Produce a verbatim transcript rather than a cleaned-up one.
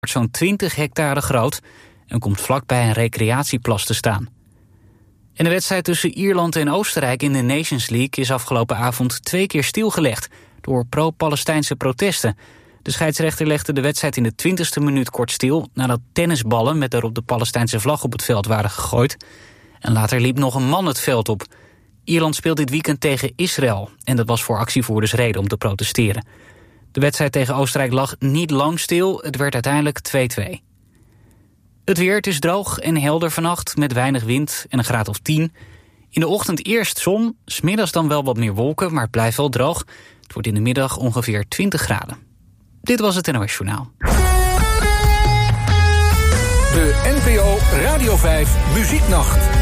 zo'n twintig hectare groot en komt vlakbij een recreatieplas te staan. En de wedstrijd tussen Ierland en Oostenrijk in de Nations League is afgelopen avond twee keer stilgelegd door pro-Palestijnse protesten. De scheidsrechter legde de wedstrijd in de twintigste minuut kort stil nadat tennisballen met daarop de Palestijnse vlag op het veld waren gegooid. En later liep nog een man het veld op. Ierland speelt dit weekend tegen Israël en dat was voor actievoerders reden om te protesteren. De wedstrijd tegen Oostenrijk lag niet lang stil, het werd uiteindelijk twee-twee. Het weer, het is droog en helder vannacht met weinig wind en een graad of tien. In de ochtend eerst zon, 's middags dan wel wat meer wolken, maar het blijft wel droog. Het wordt in de middag ongeveer twintig graden. Dit was het N O S Journaal. De N P O Radio vijf Muzieknacht.